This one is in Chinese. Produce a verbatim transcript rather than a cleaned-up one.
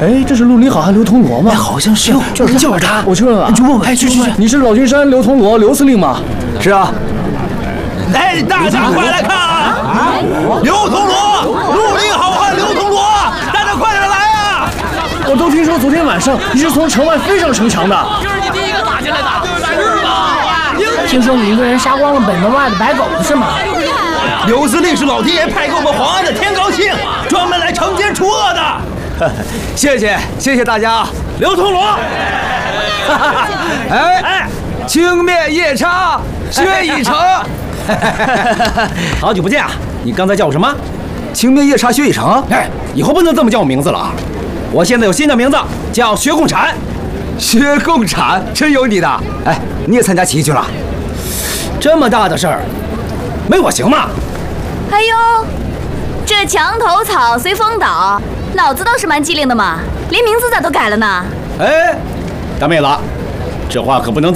哎，这是陆离好汉刘铜锣吗？ 哎，好像是， 就是就是他。 我去问问， 你去问问。 哎，去去去，你是老君山刘铜锣刘司令吗？ 是啊。 哎，大家快来看啊！刘铜锣，陆离好汉刘铜锣，大家快点来啊！ 我都听说昨天晚上你是从城外飞上城墙的。 就是你第一个打进来的，是吧？ 听说你一个人杀光了北门外的白狗子是吗？ 刘司令是老天爷派给我们皇安的天高庆，专门来惩奸除恶的。 谢谢谢谢大家， 刘铜锣。 哎哎，轻灭夜叉，薛以成。 好久不见啊！你刚才叫我什么？ 轻灭夜叉薛以成。 哎，以后不能这么叫我名字了啊！我现在有新的名字，叫薛共产。 薛共产，真有你的！哎，你也参加起义去了？ 这么大的事儿，没我行吗？ 哎呦，这墙头草随风倒，老子倒是蛮机灵的嘛，连名字咋都改了呢？ 哎，大妹子，这话可不能。